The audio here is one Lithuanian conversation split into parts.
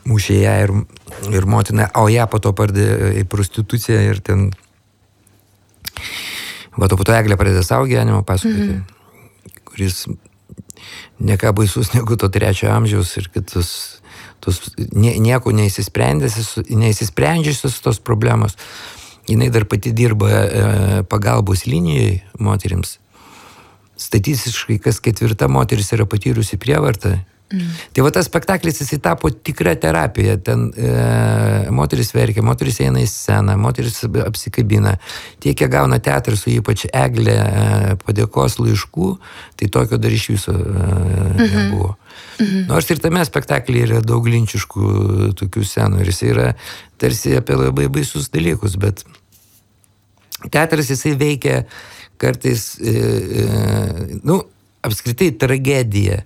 mušė ją ir motina, o ją po to pardė į prostituciją ir ten... Va, po to Eglė pradėjo savo gyvenimą pasakoti, kuris ne ką baisus negu to 3 amžiaus ir kitus nieko neįsisprendžiusios tos problemos. Jinai dar pati dirba pagalbos linijai moterims. Statistiškai kas 4 moteris yra patyrusi prievartą. Tai va tas spektaklis jisai tapo tikra terapija. Ten moteris verkia, moteris eina į sceną, moteris apsikabina. Tie, kiek gauna teatras, su ypač Eglė padėkos laiškų, tai tokio dar iš viso nebuvo. Nors ir tame spektaklyje yra daug linčiškų tokių scenų ir jisai yra tarsi apie labai baisus dalykus, bet teatras jisai veikia kartais, apskritai tragedija.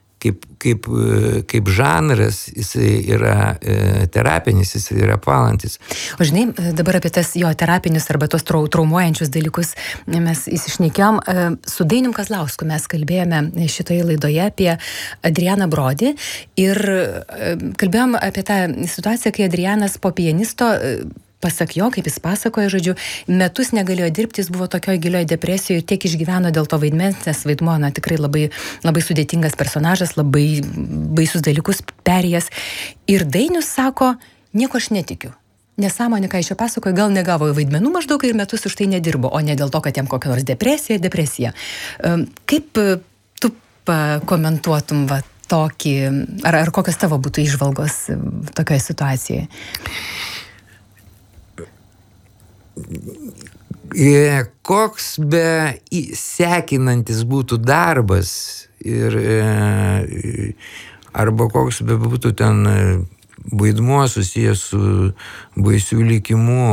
Kaip žanras, jisai yra terapinis, jisai yra apvalantis. O žinai, dabar apie tas jo terapinius arba tos traumuojančius dalykus mes įsišnekėjom. Su Dainium Kazlausku mes kalbėjome šitoje laidoje apie Adrianą Brodį ir kalbėjom apie tą situaciją, kai Adrianas po pianisto, pasak jo, kaip jis pasakoja, žodžiu, metus negalėjo dirbti, jis buvo tokioje gilioje depresijoje, tiek išgyveno dėl to vaidmens, nes vaidmuo, tikrai labai, labai sudėtingas personažas, labai baisus dalykus perėjęs. Ir Dainius sako, nieko aš netikiu. Nesąmonė, ką iš jo pasakoja, gal negavo vaidmenų maždaug ir metus už tai nedirbo, o ne dėl to, kad jam kokia nors depresija. Kaip tu pakomentuotum tokį, ar kokios tavo būtų įžvalgos tokioje situacijoje? Koks be sekinantis būtų darbas arba koks be būtų ten vaidmuo susijęs su baisių likimu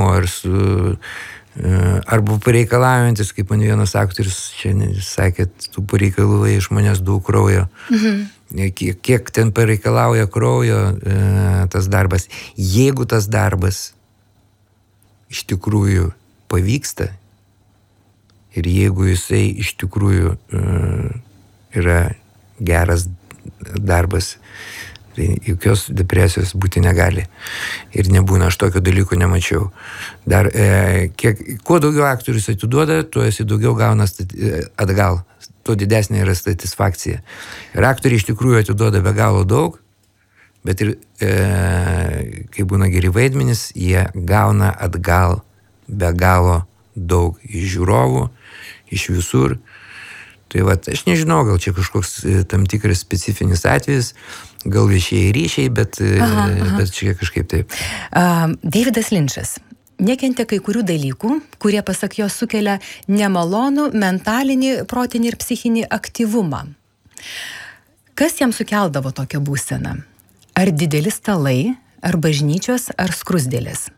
arba pareikalaujantis, kaip man vienas aktorius čia sakė, tu pareikalavai iš manęs daug kraujo. Kiek ten pareikalauja kraujo tas darbas. Jeigu tas darbas iš tikrųjų pavyksta ir jeigu jisai iš tikrųjų yra geras darbas, tai jokios depresijos būti negali. Ir nebūna, aš tokio dalyko nemačiau. Dar, kuo daugiau aktorius atiduoda, tuo esi daugiau gauna atgal. Tuo didesnė yra satisfakcija. Ir aktoriai iš tikrųjų atiduoda be galo daug, bet ir, kai būna geri vaidmenys, jie gauna atgal be galo daug iš žiūrovų, iš visur. Tai aš nežinau, gal čia kažkoks tam tikras specifinis atvejis, gal viešieji ryšiai, bet čia kažkaip taip. Davidas Linčas nekentė kai kurių dalykų, kurie pasak jo sukelia nemalonų mentalinį, protinį ir psichinį aktyvumą. Kas jam sukeldavo tokią būseną? Ar dideli stalai, ar bažnyčios, ar skrusdėlės?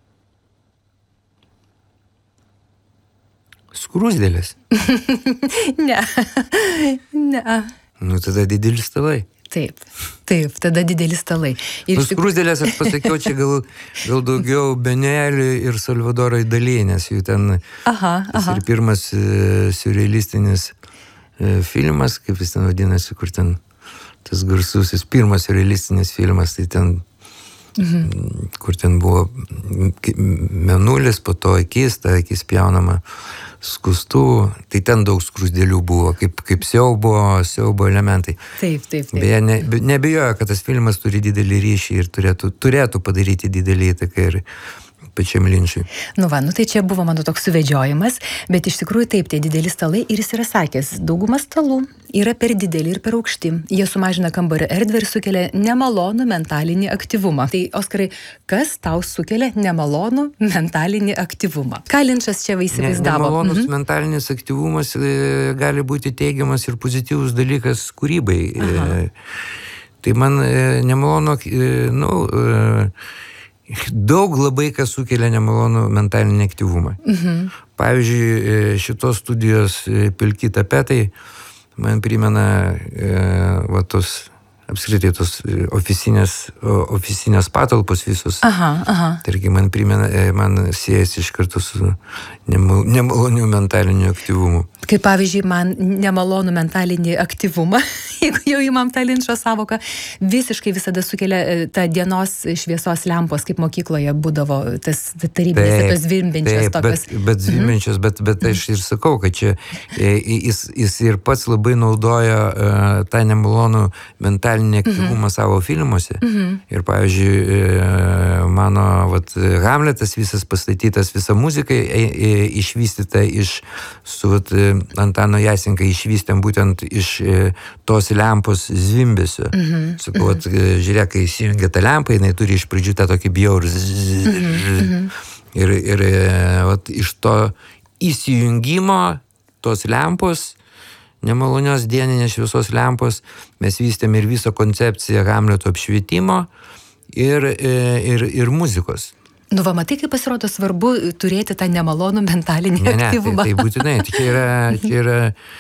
Skrusdėlės? Ne. Tada dideli stalai. Taip, tada dideli stalai. Skrusdėlės, aš pasakiau, čia gal daugiau Benelį ir Salvadorui Dalį, nes jų ten ir pirmas siurrealistinis filmas, kaip jis ten vadinasi, kur ten tas garsusis pirmas realistinis filmas, tai ten, kur ten buvo mėnulis, po to akis, ta akis pjaunama skustu, tai ten daug skrusdėlių buvo, kaip siaubo elementai. Taip. Beje, nebijojo, kad tas filmas turi didelį ryšį ir turėtų padaryti didelį įtaką ir pačiam Linčui. Tai čia buvo mano toks suvedžiojimas, bet iš tikrųjų taip, tie dideli stalai ir jis yra sakęs, dauguma stalų yra per dideli ir per aukšti. Jie sumažina kambario erdvę ir sukelia nemalonų mentalinį aktyvumą. Tai, Oskarai, kas tau sukelia nemalonų mentalinį aktyvumą? Ką Linčas čia įsivaizdavo? Nemalonus mentalinis aktyvumas gali būti teigiamas ir pozityvus dalykas kūrybai. Tai man nemalonu, daug labai kas sukelia nemalonų mentalinį aktyvumą. Pavyzdžiui, šitos studijos pilki tapetai man primena tos apskritai tos ofisinės patalpos visos. Tarkim, man siejasi iš karto su nemaloniu mentaliniu aktyvumu. Kaip pavyzdžiui, man nemalonų mentalinį aktyvumą, jeigu jau įmam tą Linčo sąvoką, visiškai visada sukelia tą dienos šviesos lempos, kaip mokykloje būdavo tas tarybinės, tos zvimbiančios tokios. Bet zvimbiančios, bet aš ir sakau, kad čia jis ir pats labai naudoja tą nemalonų mentalinį aktyvumą savo filmuose. Ir pavyzdžiui, mano Hamletas visas pastatytas, visa muzika išvystyta su Antano Jasenka išvystėm būtent iš tos lempos zvimbesio. Sakau, žiūrėk, kai įsijungia tą lempą, jinai turi iš pradžių tą tokį bjaurų ir iš to įsijungimo tos lempos, nemalonios dieninės šviesos lempos, mes vystėm ir visą koncepciją Hamleto apšvietimo ir muzikos. Nu, va, matai, kaip pasirodo svarbu turėti tą nemalonų mentalinį aktyvumą. Tai būtinai. Čia yra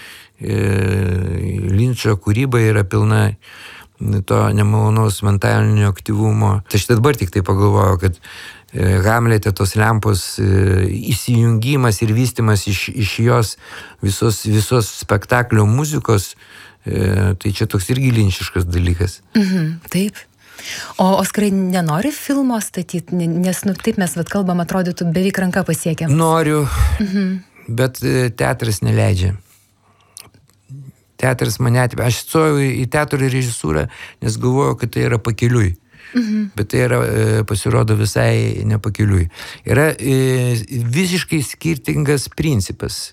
Linčo kūryba yra pilna to nemalonaus mentalinio aktyvumo. Tai aš dabar tik tai pagalvojau, kad Hamlete tos lempos įsijungimas ir vystimas iš jos visos spektaklio muzikos, tai čia toks irgi linčiškas dalykas. Taip. O Oskarai nenori filmo statyti, nes taip mes kalbam, atrodytų beveik ranka pasiekiam. Noriu, bet teatras neleidžia. Teatras mane atvežė. Aš stojau į teatro režisūrą, nes galvojau, kad tai yra pakeliui. Bet tai yra, pasirodo, visai nepakeliui. Yra visiškai skirtingas principas.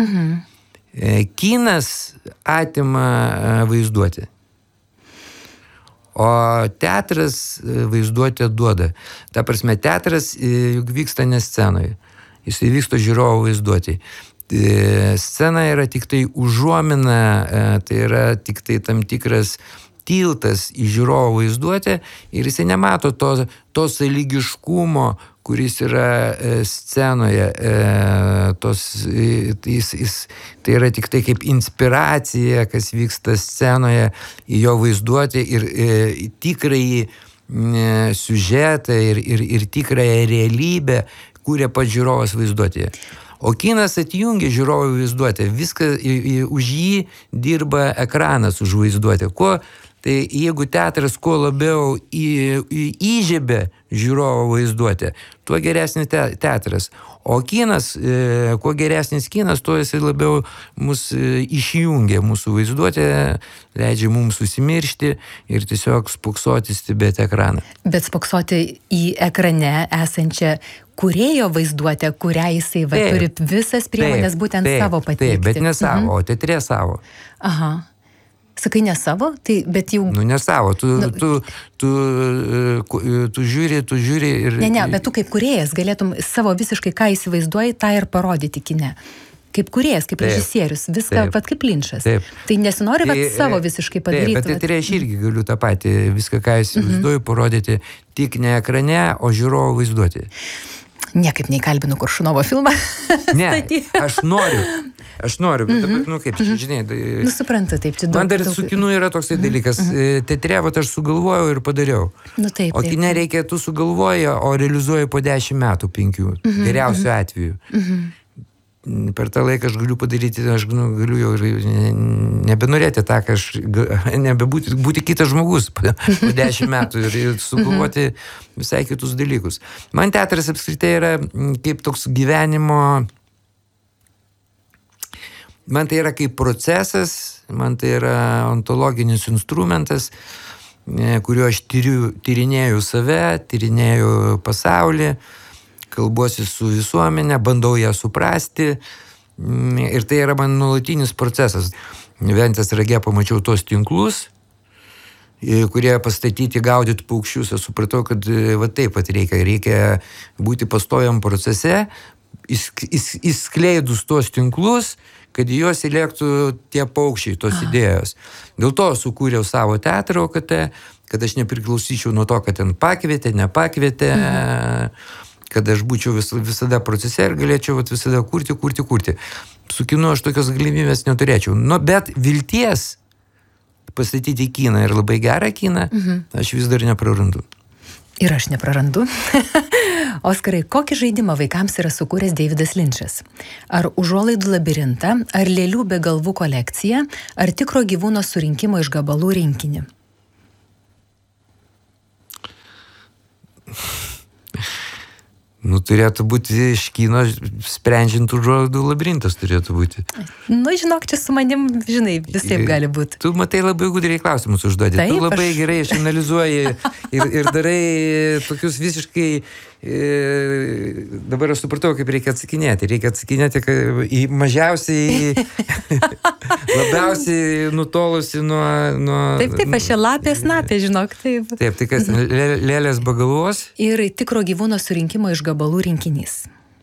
Kinas atima vaizduotę. O teatras vaizduotę duoda. Ta prasme, teatras juk vyksta ne scenoje. Jis vyksta žiūrovo vaizduotėje. Scena yra tik tai užuomina, tai yra tik tai tam tikras tiltas į žiūrovo vaizduotę ir jisai nemato to sąlygiškumo, kuris yra scenoje. Tai yra tik tai kaip inspiracija, kas vyksta scenoje į jo vaizduotę ir tikrąjį siužetą ir tikrąją realybę kūrė pats žiūrovas vaizduotėje. O kinas atjungia žiūrovų vaizduotę. Viską už jį dirba ekranas už vaizduotę. Tai jeigu teatras kuo labiau įžiebia žiūrovo vaizduotę, tuo geresnis teatras. O kinas, kuo geresnis kinas, tuo jis labiau mus išjungia mūsų vaizduotę, leidžia mums susimiršti ir tiesiog spoksoti, stebėti ekraną. Bet spoksoti į ekrane esančią kūrėjo vaizduotę, kurią jisai turi visas priemonės būtent savo pateikti. Taip, bet ne savo, o teatre savo. Aha. Sakai ne savo, tai bet jau... Nu, ne savo, tu žiūri ir... Ne, bet tu kaip kūrėjas galėtum savo visiškai ką įsivaizduoji, tą ir parodyti kine. Kaip kūrėjas, kaip režisierius, viską pat kaip Linčas. Tai nesinori savo visiškai padaryti. Bet teatre aš irgi galiu tą patį, viską ką įsivaizduoju, parodyti tik ne ekrane, o žiūrovo vaizduoti. Niekaip neįkalbinu Koršunovo filmą. Ne, aš noriu, bet dabar, kaip čia, žinai... Suprantu, taip. Man dar su kinu yra toksai dalykas. Teatre, aš sugalvojau ir padariau. Taip. O kine reikia, tu sugalvoji, o realizuoji po 10 metų, 5, geriausiu atveju. Per tą laiką aš galiu padaryti, aš galiu jau ir nebenorėti tą, kad aš nebebūti kitas žmogus po 10 metų ir sugalvoti visai kitus dalykus. Man teatras apskritai yra kaip toks gyvenimo, man tai yra kaip procesas, man tai yra ontologinis instrumentas, kuriuo aš tyrinėju save, tyrinėju pasaulį, kalbuosi su visuomenė, bandau ją suprasti ir tai yra man nuolatinis procesas. Ventės rage pamačiau tos tinklus, kurie pastatyti gaudyti paukščius. Aš supratau, kad taip pat reikia būti pastoviam procese, įskleidus tos tinklus, kad į juos įlėktų tie paukščiai, tos idėjos. Dėl to sukūriau savo teatrą OKT, kad aš nepriklausyčiau nuo to, kad ten pakvietė, nepakvietė, kad aš būčiau visada procese ir galėčiau visada kurti. Su kinu aš tokios galimybės neturėčiau. Bet vilties pastatyti kiną ir labai gerą kiną, aš vis dar neprarandu. Ir aš neprarandu. Oskarai, kokį žaidimą vaikams yra sukūręs Davidas Linčas? Ar užuolaidų labirintą, ar lėlių be galvų kolekciją, ar tikro gyvūno surinkimo iš gabalų rinkinį? Nu, turėtų būti iš kino sprendžiant užuolaidų labirintas turėtų būti. Nu, žinok, čia su manim, žinai, visaip gali būti. Tu matai labai gudriai klausimus užduodi. Taip, tu labai gerai išanalizuoji ir darai tokius visiškai... Dabar aš supratau, kaip reikia atsakinėti. Reikia atsakinėti į mažiausiai, labiausiai nutolusi nuo... Taip, aš čia lapės napė, žinok. Taip, tai kas, lėlės be galvos? Ir tikro gyvūno surinkimo iš gabalų rinkinys.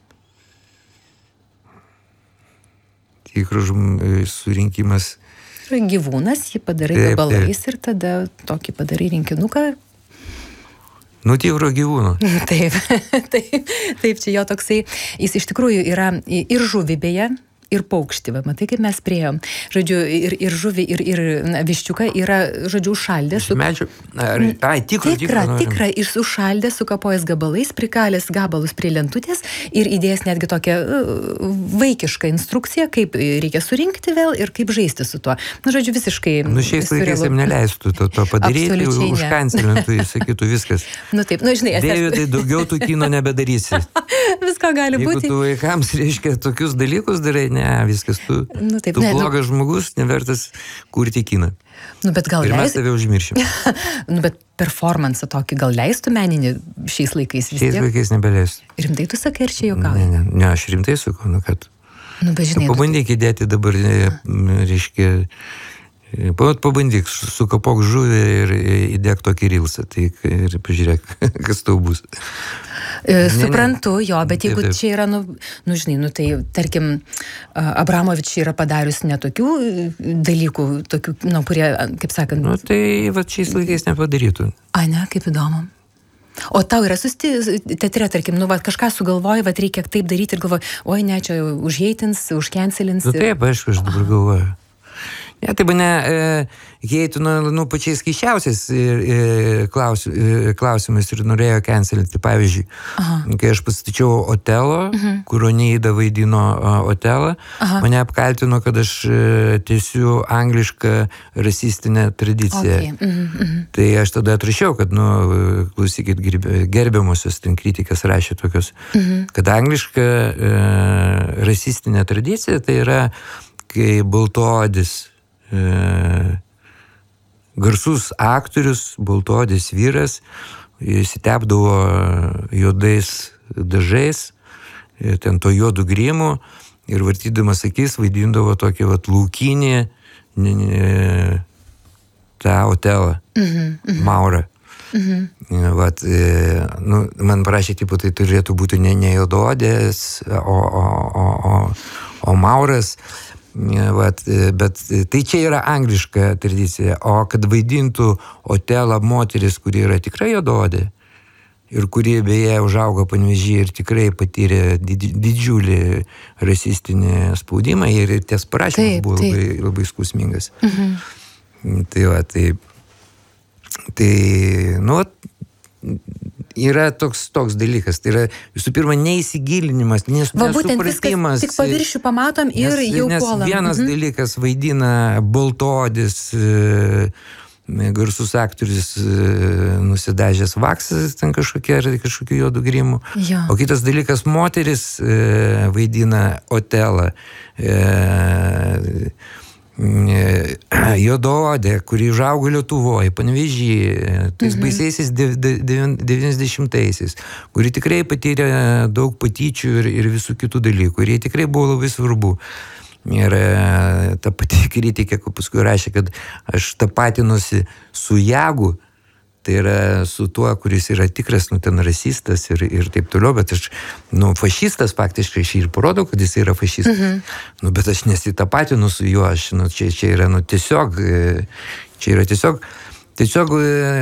Tikro surinkimas. Gyvūnas, jį padarai gabalais ir tada tokį padarai rinkinuką. Nu, tikro gyvūno. Taip, čia jo toksai, jis iš tikrųjų yra ir žuvį beje, ir paukštį, matai, kaip mes priėjom. Žodžiu, ir žuvį, ir viščiuką yra, žodžiu, užšaldęs. Medžių? Tikra, užšaldęs, sukapojęs gabalais, prikalęs gabalus prie lentutės ir įdėjęs netgi tokią vaikišką instrukciją, kaip reikia surinkti vėl ir kaip žaisti su tuo. Nu, žodžiu, visiškai... Nu, šiais laikais jam neleistų to padaryti, užkancelintų, jis sakytų viskas. Nu, taip, nu, žinai, Davidai, daugiau tų kino nebedarysi. Visko gali būti. Jeigu tu vaikams, reiškia, tokius dalykus darai, viskas, tu blogas žmogus, nevertas kurti kiną. Nu, bet gal ir mes tave užmiršim. Nu, bet performansą tokį gal leistų meninį šiais laikais vis tiek? Šiais laikais nebeleistų. Rimtai tu sakai, ar čia juokauji? Ne, aš rimtai sakau, nu kad... Nu, bet žinai... Pabandyk įdėti dabar, reiškia... Pabandyk, sukapok žuvį ir įdėk tokį rilsą, tai ir pažiūrėk, kas tau bus. Suprantu, jo, bet jeigu čia yra, žinai, tai tarkim, Abramovič yra padarius netokių dalykų, tokių, kurie, kaip sakant... Nu, tai va šiais laikais nepadarytų. Ai, ne, kaip įdomu. O tau yra teatre, tarkim, kažką sugalvoji, reikia taip daryti ir galvoji, oi, ne, čia užheitins, užcancelins. Nu, taip, aišku, aš dabar galvoju. Ne, tai mane heitino pačiais keiščiausiais klausimais ir norėjo cancelinti. Pavyzdžiui, kai aš pastačiau Otelo, kur Oneida vaidino Otelą, mane apkaltino, kad aš tęsiu anglišką rasistinę tradiciją. Tai aš tada atrašiau, kad, klausykit, gerbiamosios ten kritikas rašė tokios, kad angliška rasistinė tradicija tai yra, kai baltaodis garsus aktorius, baltaodis vyras, įsitepdavo juodais dažais, ten to juodų grimų ir vartydamas akis vaidindavo tokį laukinį tą Otelą, Maurą. Man prašė, tai turėtų būti ne juodaodis, o Mauras. Bet tai čia yra angliška tradicija, o kad vaidintų Otelą moteris, kuri yra tikrai juodaodė ir kuri beje užaugo Panevėžyje ir tikrai patyrė didžiulį rasistinį spaudimą ir ties parašymas buvo labai skausmingas. Yra toks dalykas, tai yra visų pirma neįsigilinimas, nesupratimas. Tik paviršių pamatom ir jau puolam. Nes vienas dalykas vaidina baltaodis garsus aktorius nusidažęs vaksas, ten kažkokiu juodų grimų. O kitas dalykas moteris vaidina Otelą. Juodaodė, kuri užaugo Lietuvoje, Panevėžyje, tais baisiaisiais 90-aisiais, kuri tikrai patyrė daug patyčių ir visų kitų dalykų. Ir jie tikrai buvo labai svarbu. Ir ta pati kritikė, paskui rašė, kad aš tapatinusi su Jagu, tai yra su tuo, kuris yra tikras, ten rasistas ir taip toliau, bet aš, fašistas faktiškai, aš ir parodau, kad jis yra fašistas. Bet aš nesitapatinu su juo, čia yra tiesiog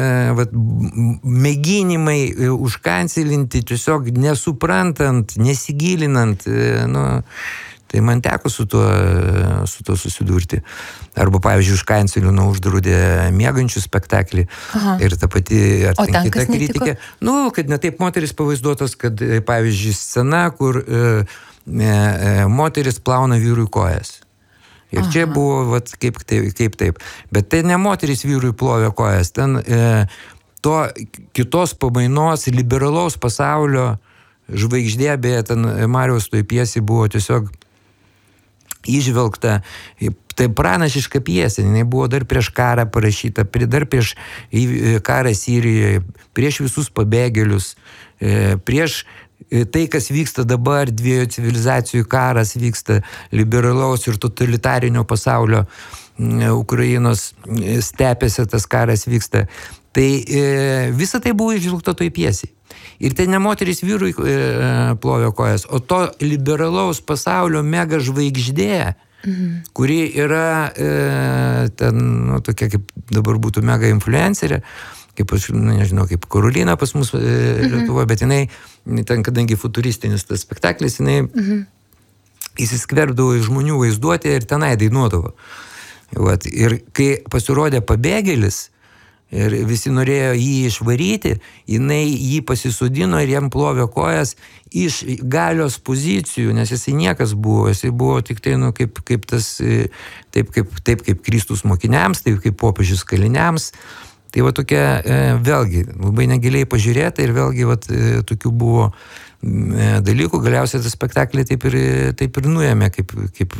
mėginimai užkancelinti, tiesiog nesuprantant, nesigilinant, Tai man teko su tuo susidurti. Arba, pavyzdžiui, už Kanceliūną uždraudė miegančių spektaklį. Ir ta pati ar kita kritikė. Kad netaip moteris pavaizduotos, kad, pavyzdžiui, scena, kur moteris plauna vyrui kojas. Ir čia buvo kaip taip. Bet tai ne moteris vyrui plovė kojas. Ten to kitos pamainos liberalaus pasaulio žvaigždė, beje, ten Mariaus toj pjesė buvo tiesiog įžvelgta, tai pranašiška pjesė, jinai buvo dar prieš karą parašyta, dar prieš karą Sirijoje, prieš visus pabėgėlius, prieš tai, kas vyksta dabar, dviejų civilizacijų karas vyksta, liberalaus ir totalitarinio pasaulio Ukrainos stepėse tas karas vyksta. Tai visa tai buvo įžvelgta toj pjesėje. Ir tai ne moteris vyrui plovė kojas, o to liberalaus pasaulio mega žvaigždė, kuri yra ten, tokia kaip dabar būtų mega influencerė, kaip aš, nežinau, kaip Karolina pas mus Lietuvoje, bet jinai, ten, kadangi futuristinis tas spektaklis, jinai įsiskverbdavo į žmonių vaizduotę ir tenai dainuodavo. Ir kai pasirodė Pabėgėlis, ir visi norėjo jį išvaryti, jinai jį pasisodino ir jam plovė kojas iš galios pozicijų, nes jisai niekas buvo, jisai buvo tik tai, kaip tas, taip kaip Kristus mokiniams, taip kaip popiežius kaliniams. Tai tokia, vėlgi, labai negiliai pažiūrėta ir vėlgi, tokių buvo dalykų, galiausiai tas spektaklį taip ir nuėmė, kaip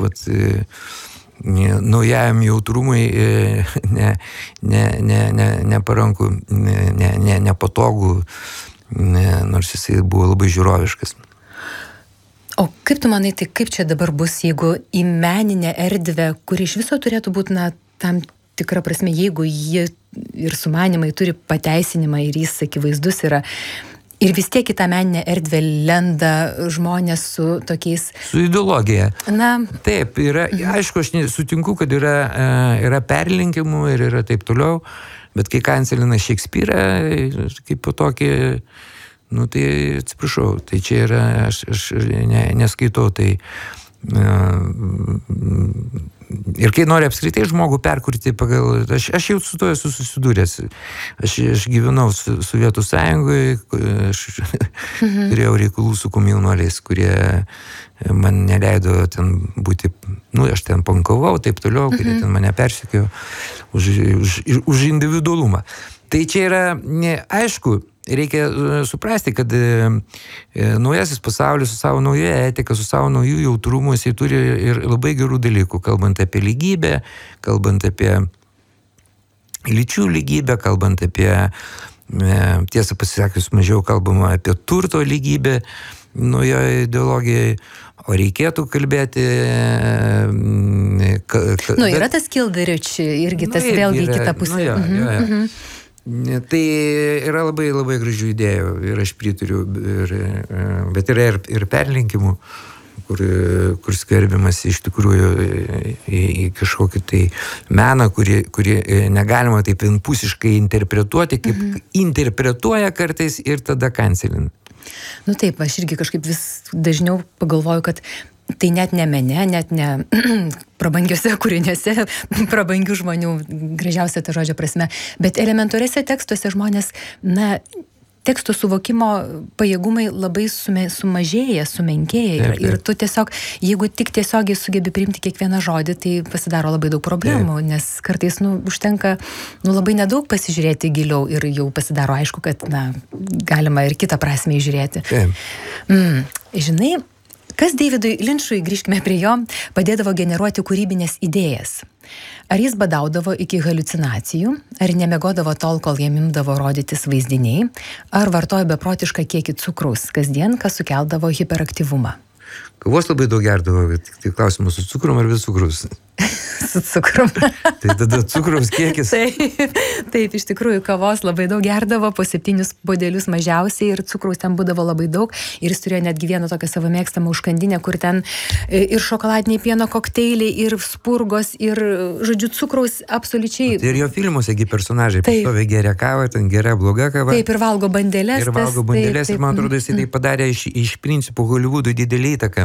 naujajam jautrumui neparanku, nepatogu, nors jisai buvo labai žiūroviškas. O kaip tu manai, tai kaip čia dabar bus, jeigu į meninę erdvę, kuri iš viso turėtų būti, tam tikra prasme, jeigu ji ir sumanimai turi pateisinimą ir jis akivaizdus yra, ir vis tiek į tą meninę erdvę lenda žmonės su tokiais... Su ideologija. Taip, yra, aišku, aš sutinku, kad yra perlinkimų ir yra taip toliau, bet kai kancelinas Šekspyrą, kaip po tokį, tai atsiprašau, tai čia yra, aš neskaitau, tai... Ir kai nori apskritai žmogų perkurti pagal... Aš jau su to esu susidūręs. Aš gyvenau Sovietų Sąjungoje, aš turėjau reikalų su komjaunuoliais, kurie man neleido ten būti... Aš ten pankavau, taip toliau, kurie ten mane persekiojo už individualumą. Tai čia yra, aišku, reikia suprasti, kad naujasis pasaulis su savo nauja etika, su savo naujų jautrumu, jisai turi ir labai gerų dalykų, kalbant apie lygybę, kalbant apie lyčių lygybę, kalbant apie, tiesą pasisakius, mažiau kalbama apie turto lygybę naujoje ideologijoje, o reikėtų kalbėti... Yra tas Kildarich, irgi tas vėlgi į kitą pusę. Tai yra labai, labai gražių idėjų ir aš pritariu, bet yra ir perlinkimų, kur skverbiamas iš tikrųjų į kažkokį tai meną, kurį negalima taip vienpusiškai interpretuoti, kaip interpretuoja kartais ir tada kancelina. Taip, aš irgi kažkaip vis dažniau pagalvoju, kad tai net ne mene, net ne prabangiuose kūriniuose, prabangių žmonių, gražiausia ta žodžio prasme, bet elementariuose tekstuose žmonės, teksto suvokimo pajėgumai labai sumažėja, sumenkėja. Ir tu tiesiog, jeigu tik tiesiogiai sugebi priimti kiekvieną žodį, tai pasidaro labai daug problemų, nes kartais užtenka labai nedaug pasižiūrėti giliau ir jau pasidaro aišku, kad galima ir kitą prasmę įžiūrėti. Žinai, kas Davidui Linčui, grįžkime prie jo, padėdavo generuoti kūrybinės idėjas? Ar jis badaudavo iki haliucinacijų, ar nemiegodavo tol, kol jam imdavo rodytis vaizdiniai, ar vartojo beprotišką kiekį cukraus kasdien, kas sukeldavo hiperaktyvumą? Kavos labai daug gerdavo, bet tai klausimas su cukrum ar be cukrus? Su cukrum. Tai tada cukraus kiekis. Taip, iš tikrųjų, kavos labai daug gerdavo, po 7 puodelius mažiausiai ir cukraus ten būdavo labai daug. Ir jis turėjo netgi vieną tokią savo mėgstamą užkandinę, kur ten ir šokoladiniai pieno kokteiliai, ir spurgos, ir, žodžiu, cukraus absoliučiai. Tai ir jo filmuosegi personažai pastoviai geria kavą, ten gera, bloga kava. Taip, ir valgo bandelės. Ir valgo bandelės, ir man atrodo, jis tai padarė iš principų Hollywoodui didelį įtaką.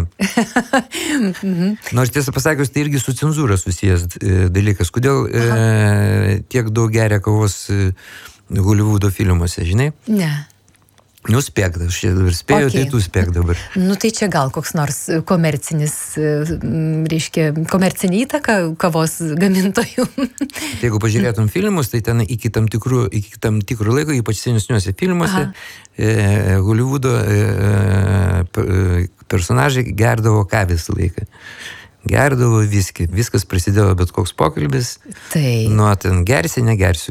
Nors tiesą pasakius, tai irgi su cenzūra susijęs dalykas. Kodėl tiek daug geria kavos Hollywoodo filmuose, žinai? Ne. Nu, spėk, aš dabar spėju, tai tu spėk dabar. Nu, tai čia gal koks nors komercinis, reiškia, komercinė įtaka kavos gamintojų. Jeigu pažiūrėtum filmus, tai ten iki tam tikrų laiko, ypač senesniuose filmuose, Hollywoodo personažai gerdavo kavą visą laiką. Gerdavo viskį. Viskas prasidėjo bet koks pokalbis. Tai. Nuo ten gersi, negersiu